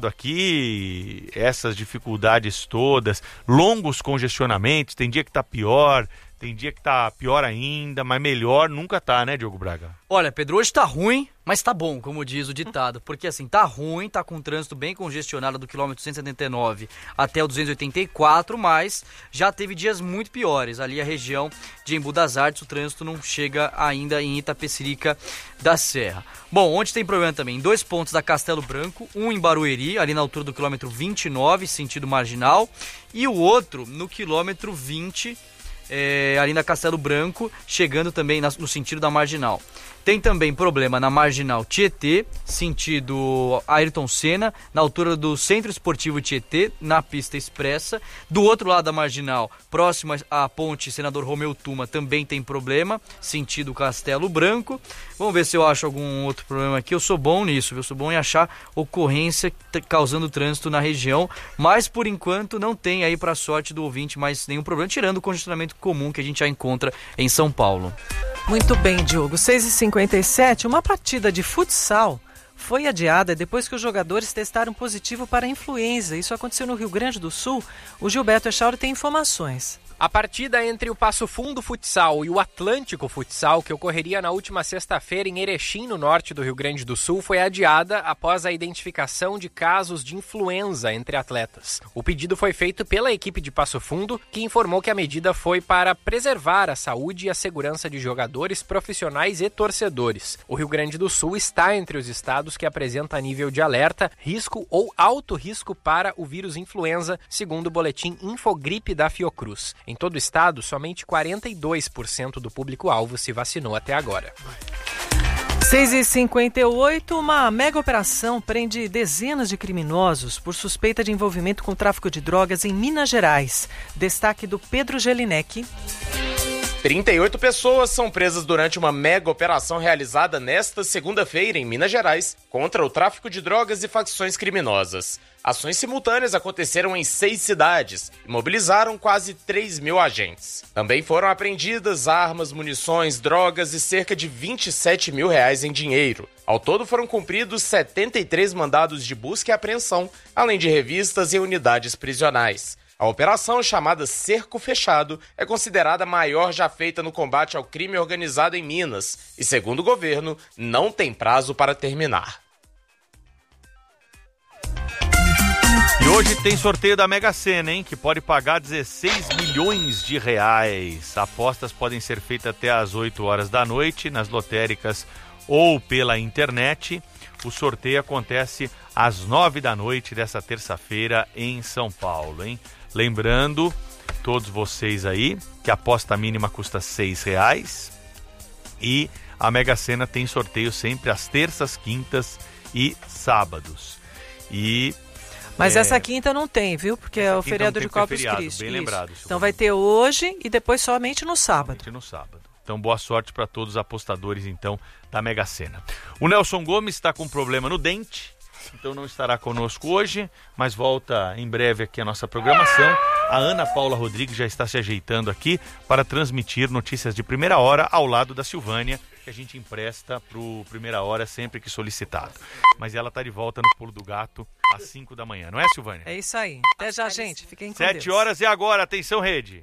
aqui essas dificuldades todas, longos congestionamentos, tem dia que está pior, tem dia que tá pior ainda, mas melhor nunca tá, né, Diogo Braga? Olha, Pedro, hoje tá ruim, mas tá bom, como diz o ditado. Porque assim, tá ruim, tá com um trânsito bem congestionado do quilômetro cento e setenta e nove até o duzentos e oitenta e quatro, mas já teve dias muito piores. Ali a região de Embu das Artes, o trânsito não chega ainda em Itapecerica da Serra. Bom, onde tem problema também? Em dois pontos da Castelo Branco, um em Barueri, ali na altura do quilômetro vinte e nove, sentido marginal, e o outro no quilômetro vinte, É, ali na Castelo Branco, chegando também na, no sentido da Marginal. Tem também problema na Marginal Tietê, sentido Ayrton Senna, na altura do Centro Esportivo Tietê, na pista expressa. Do outro lado da Marginal, próximo à ponte Senador Romeu Tuma, também tem problema, sentido Castelo Branco. Vamos ver se eu acho algum outro problema aqui. Eu sou bom nisso, eu sou bom em achar ocorrência causando trânsito na região, mas por enquanto não tem aí, para sorte do ouvinte, mais nenhum problema, tirando o congestionamento comum que a gente já encontra em São Paulo. Muito bem, Diogo. seis e cinquenta e sete, uma partida de futsal foi adiada depois que os jogadores testaram positivo para a influenza. Isso aconteceu no Rio Grande do Sul. O Gilberto Echauri tem informações. A partida entre o Passo Fundo Futsal e o Atlântico Futsal, que ocorreria na última sexta-feira em Erechim, no norte do Rio Grande do Sul, foi adiada após a identificação de casos de influenza entre atletas. O pedido foi feito pela equipe de Passo Fundo, que informou que a medida foi para preservar a saúde e a segurança de jogadores, profissionais e torcedores. O Rio Grande do Sul está entre os estados que apresenta nível de alerta, risco ou alto risco para o vírus influenza, segundo o boletim Infogripe da Fiocruz. Em todo o estado, somente quarenta e dois por cento do público-alvo se vacinou até agora. seis e cinquenta e oito, uma mega operação prende dezenas de criminosos por suspeita de envolvimento com tráfico de drogas em Minas Gerais. Destaque do Pedro Gelinek. trinta e oito pessoas são presas durante uma mega operação realizada nesta segunda-feira em Minas Gerais contra o tráfico de drogas e facções criminosas. Ações simultâneas aconteceram em seis cidades e mobilizaram quase três mil agentes. Também foram apreendidas armas, munições, drogas e cerca de vinte e sete mil reais em dinheiro. Ao todo foram cumpridos setenta e três mandados de busca e apreensão, além de revistas e unidades prisionais. A operação, chamada Cerco Fechado, é considerada a maior já feita no combate ao crime organizado em Minas e, segundo o governo, não tem prazo para terminar. E hoje tem sorteio da Mega Sena, hein? Que pode pagar dezesseis milhões de reais. Apostas podem ser feitas até às oito horas da noite nas lotéricas ou pela internet. O sorteio acontece às nove da noite dessa terça-feira em São Paulo, hein? Lembrando, todos vocês aí, que a aposta mínima custa seis reais e a Mega Sena tem sorteio sempre às terças, quintas e sábados. E Mas é... essa quinta não tem, viu? Porque é o feriado de Corpus Christi. Bem lembrado. Então vai ter hoje e depois somente no sábado. Somente no sábado. Então, boa sorte para todos os apostadores, então, da Mega Sena. O Nelson Gomes está com um problema no dente, então não estará conosco hoje, mas volta em breve aqui a nossa programação. A Ana Paula Rodrigues já está se ajeitando aqui para transmitir notícias de primeira hora ao lado da Silvânia, que a gente empresta para o Primeira Hora sempre que solicitado. Mas ela está de volta no Pulo do Gato às cinco da manhã, não é, Silvânia? É isso aí. Até já, gente. Fiquem com Sete Deus. horas e agora. Atenção, rede.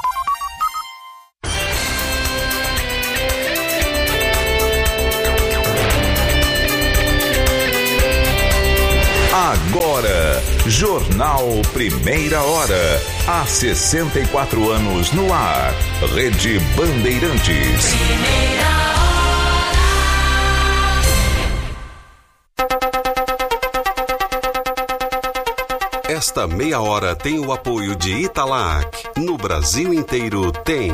Agora, Jornal Primeira Hora. Há sessenta e quatro anos no ar. Rede Bandeirantes. Esta meia hora tem o apoio de Italac. No Brasil inteiro tem.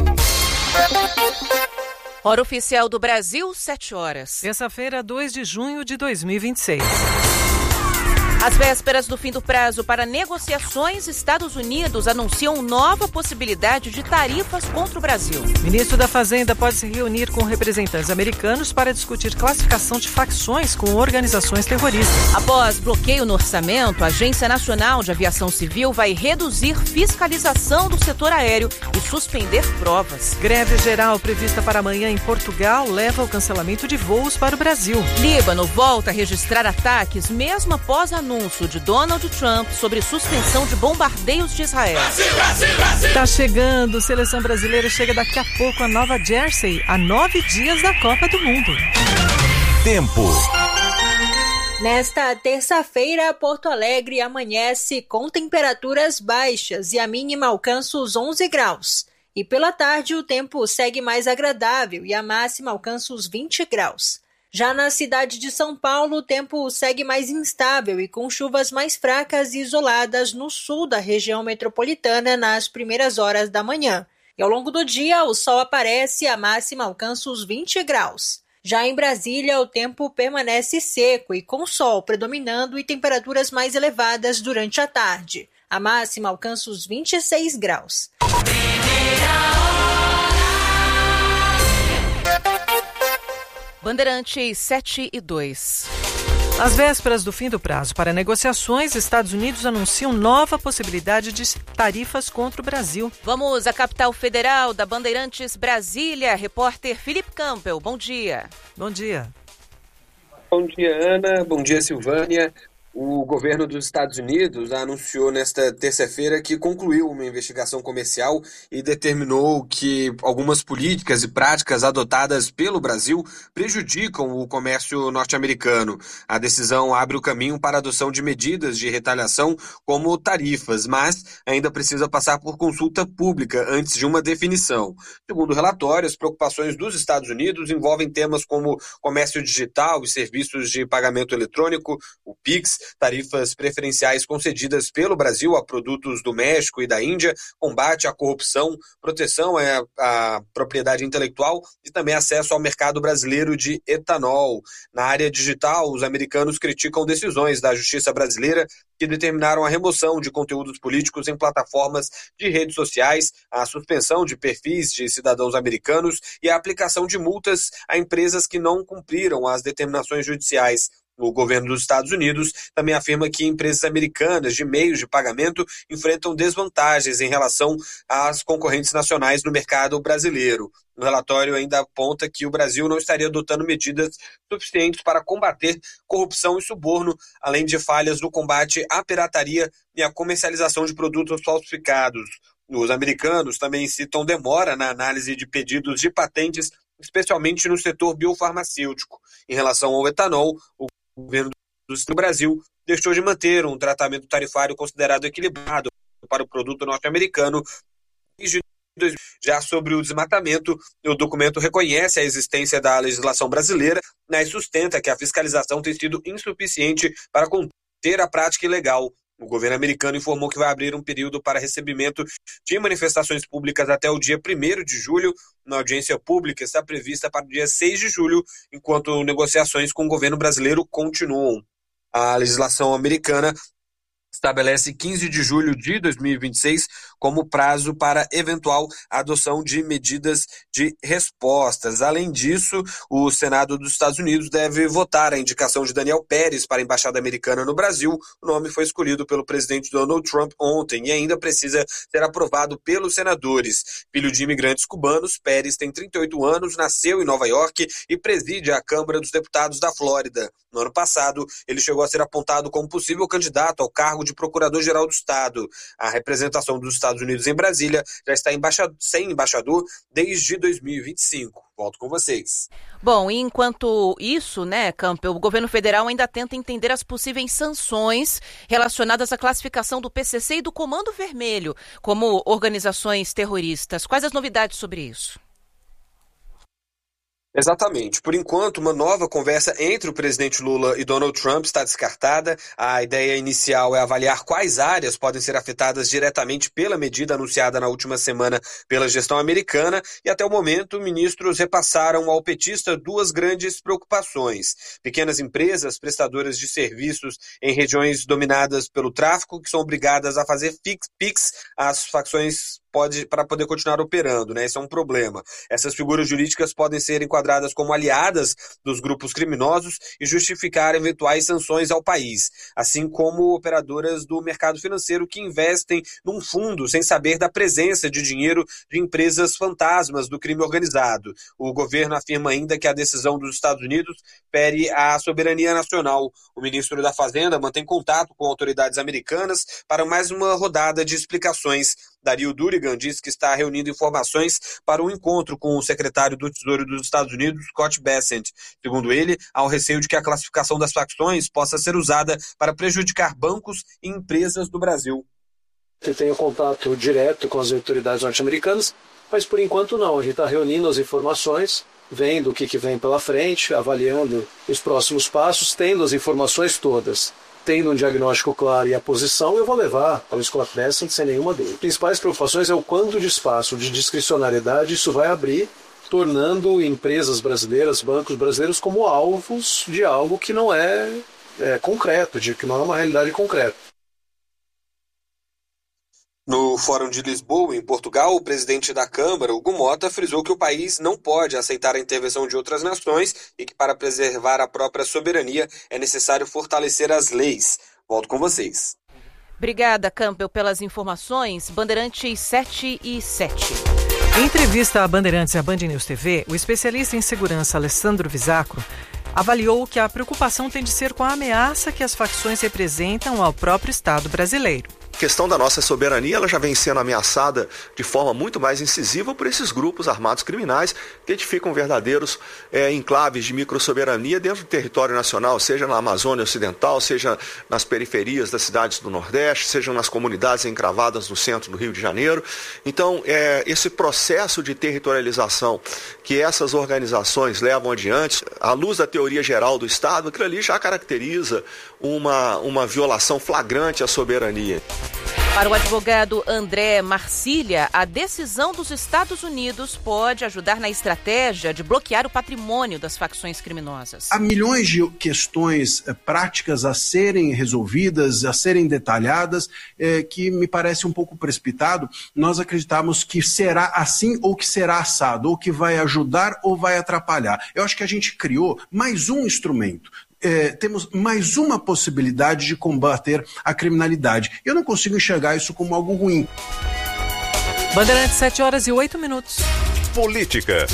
Hora oficial do Brasil, sete horas. Terça-feira, dois de junho de dois mil e vinte e seis. Às vésperas do fim do prazo para negociações, Estados Unidos anunciam nova possibilidade de tarifas contra o Brasil. O ministro da Fazenda pode se reunir com representantes americanos para discutir classificação de facções com organizações terroristas. Após bloqueio no orçamento, a Agência Nacional de Aviação Civil vai reduzir fiscalização do setor aéreo e suspender provas. Greve geral prevista para amanhã em Portugal leva ao cancelamento de voos para o Brasil. Líbano volta a registrar ataques mesmo após a anúncio de Donald Trump sobre suspensão de bombardeios de Israel. Tá chegando, seleção brasileira chega daqui a pouco a Nova Jersey, a nove dias da Copa do Mundo. Tempo. Nesta terça-feira, Porto Alegre amanhece com temperaturas baixas e a mínima alcança os onze graus. E pela tarde o tempo segue mais agradável e a máxima alcança os vinte graus. Já na cidade de São Paulo, o tempo segue mais instável e com chuvas mais fracas e isoladas no sul da região metropolitana nas primeiras horas da manhã. E ao longo do dia, o sol aparece e a máxima alcança os vinte graus. Já em Brasília, o tempo permanece seco e com sol predominando e temperaturas mais elevadas durante a tarde. A máxima alcança os vinte e seis graus. Bandeirantes sete e dois. Às vésperas do fim do prazo para negociações, Estados Unidos anunciam nova possibilidade de tarifas contra o Brasil. Vamos à capital federal da Bandeirantes, Brasília. Repórter Felipe Campbell, bom dia. Bom dia. Bom dia, Ana. Bom dia, Silvânia. O governo dos Estados Unidos anunciou nesta terça-feira que concluiu uma investigação comercial e determinou que algumas políticas e práticas adotadas pelo Brasil prejudicam o comércio norte-americano. A decisão abre o caminho para a adoção de medidas de retaliação como tarifas, mas ainda precisa passar por consulta pública antes de uma definição. Segundo o relatório, as preocupações dos Estados Unidos envolvem temas como comércio digital e serviços de pagamento eletrônico, o Pix, tarifas preferenciais concedidas pelo Brasil a produtos do México e da Índia, combate à corrupção, proteção à, à propriedade intelectual e também acesso ao mercado brasileiro de etanol. Na área digital, os americanos criticam decisões da justiça brasileira que determinaram a remoção de conteúdos políticos em plataformas de redes sociais, a suspensão de perfis de cidadãos americanos e a aplicação de multas a empresas que não cumpriram as determinações judiciais. O governo dos Estados Unidos também afirma que empresas americanas de meios de pagamento enfrentam desvantagens em relação às concorrentes nacionais no mercado brasileiro. O relatório ainda aponta que o Brasil não estaria adotando medidas suficientes para combater corrupção e suborno, além de falhas no combate à pirataria e à comercialização de produtos falsificados. Os americanos também citam demora na análise de pedidos de patentes, especialmente no setor biofarmacêutico. Em relação ao etanol, o O governo do Brasil deixou de manter um tratamento tarifário considerado equilibrado para o produto norte-americano. Já sobre o desmatamento, o documento reconhece a existência da legislação brasileira, mas sustenta que a fiscalização tem sido insuficiente para conter a prática ilegal. O governo americano informou que vai abrir um período para recebimento de manifestações públicas até o dia primeiro de julho. Na audiência pública está prevista para o dia seis de julho, enquanto negociações com o governo brasileiro continuam. A legislação americana estabelece quinze de julho de dois mil e vinte e seis como prazo para eventual adoção de medidas de respostas. Além disso, o Senado dos Estados Unidos deve votar a indicação de Daniel Pérez para a Embaixada Americana no Brasil. O nome foi escolhido pelo presidente Donald Trump ontem e ainda precisa ser aprovado pelos senadores. Filho de imigrantes cubanos, Pérez tem trinta e oito anos, nasceu em Nova York e preside a Câmara dos Deputados da Flórida. No ano passado, ele chegou a ser apontado como possível candidato ao cargo de Procurador-Geral do Estado. A representação dos Estados Unidos em Brasília já está embaixador, sem embaixador desde dois mil e vinte e cinco. Volto com vocês. Bom, e enquanto isso, né, Campbell, o governo federal ainda tenta entender as possíveis sanções relacionadas à classificação do P C C e do Comando Vermelho como organizações terroristas. Quais as novidades sobre isso? Exatamente. Por enquanto, uma nova conversa entre o presidente Lula e Donald Trump está descartada. A ideia inicial é avaliar quais áreas podem ser afetadas diretamente pela medida anunciada na última semana pela gestão americana e, até o momento, ministros repassaram ao petista duas grandes preocupações. Pequenas empresas prestadoras de serviços em regiões dominadas pelo tráfico, que são obrigadas a fazer Pix às facções Pode, para poder continuar operando, né? Esse é um problema. Essas figuras jurídicas podem ser enquadradas como aliadas dos grupos criminosos e justificar eventuais sanções ao país, assim como operadoras do mercado financeiro que investem num fundo sem saber da presença de dinheiro de empresas fantasmas do crime organizado. O governo afirma ainda que a decisão dos Estados Unidos fere a soberania nacional. O ministro da Fazenda mantém contato com autoridades americanas para mais uma rodada de explicações. Dario Durigan diz que está reunindo informações para um encontro com o secretário do Tesouro dos Estados Unidos, Scott Bessent. Segundo ele, há o receio de que a classificação das facções possa ser usada para prejudicar bancos e empresas do Brasil. Eu tenho contato direto com as autoridades norte-americanas, mas por enquanto não. A gente está reunindo as informações, vendo o que, que vem pela frente, avaliando os próximos passos, tendo as informações todas. Tendo um diagnóstico claro e a posição, eu vou levar ao Scott Bessent sem nenhuma dúvida. As principais preocupações é o quanto de espaço de discricionariedade isso vai abrir, tornando empresas brasileiras, bancos brasileiros, como alvos de algo que não é, é concreto, de que não é uma realidade concreta. No Fórum de Lisboa, em Portugal, o presidente da Câmara, Hugo Mota, frisou que o país não pode aceitar a intervenção de outras nações e que, para preservar a própria soberania, é necessário fortalecer as leis. Volto com vocês. Obrigada, Campbell, pelas informações. Bandeirantes sete e sete. Em entrevista à Bandeirantes e à Band News T V, o especialista em segurança Alessandro Visacro avaliou que a preocupação tem de ser com a ameaça que as facções representam ao próprio Estado brasileiro. A questão da nossa soberania ela já vem sendo ameaçada de forma muito mais incisiva por esses grupos armados criminais que edificam verdadeiros é, enclaves de microsoberania dentro do território nacional, seja na Amazônia Ocidental, seja nas periferias das cidades do Nordeste, seja nas comunidades encravadas no centro do Rio de Janeiro. Então, é, esse processo de territorialização que essas organizações levam adiante, à luz da teoria geral do Estado, aquilo ali já caracteriza uma, uma violação flagrante à soberania. Para o advogado André Marcília, a decisão dos Estados Unidos pode ajudar na estratégia de bloquear o patrimônio das facções criminosas. Há milhões de questões eh, práticas a serem resolvidas, a serem detalhadas, eh, que me parece um pouco precipitado. Nós acreditamos que será assim ou que será assado, ou que vai ajudar ou vai atrapalhar. Eu acho que a gente criou mais um instrumento. É, temos mais uma possibilidade de combater a criminalidade. Eu não consigo enxergar isso como algo ruim. Bandeirantes, sete horas e oito minutos. Política,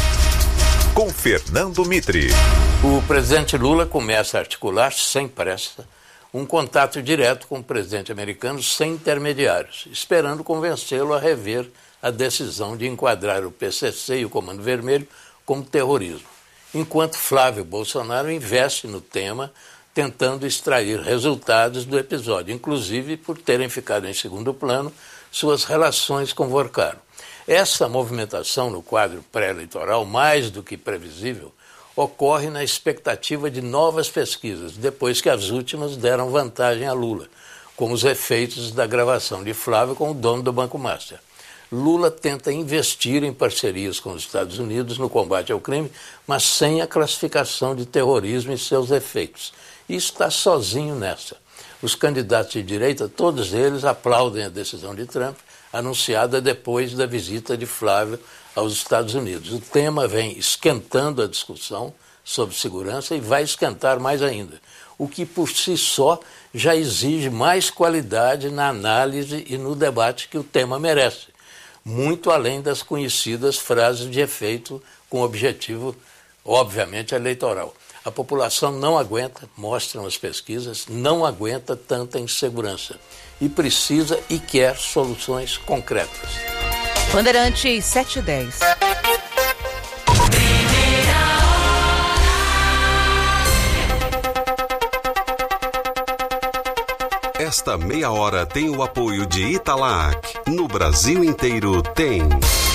com Fernando Mitre. O presidente Lula começa a articular, sem pressa, um contato direto com o presidente americano, sem intermediários, esperando convencê-lo a rever a decisão de enquadrar o P C C e o Comando Vermelho como terrorismo, enquanto Flávio Bolsonaro investe no tema, tentando extrair resultados do episódio, inclusive por terem ficado em segundo plano suas relações com Vorcaro. Essa movimentação no quadro pré-eleitoral, mais do que previsível, ocorre na expectativa de novas pesquisas, depois que as últimas deram vantagem a Lula, como os efeitos da gravação de Flávio com o dono do Banco Master. Lula tenta investir em parcerias com os Estados Unidos no combate ao crime, mas sem a classificação de terrorismo e seus efeitos. E está sozinho nessa. Os candidatos de direita, todos eles aplaudem a decisão de Trump, anunciada depois da visita de Flávio aos Estados Unidos. O tema vem esquentando a discussão sobre segurança e vai esquentar mais ainda, o que por si só já exige mais qualidade na análise e no debate que o tema merece, muito além das conhecidas frases de efeito com objetivo, obviamente, eleitoral. A população não aguenta, mostram as pesquisas, não aguenta tanta insegurança e precisa e quer soluções concretas. Bandeirantes sete e dez. Esta meia hora tem o apoio de Italac. No Brasil inteiro tem.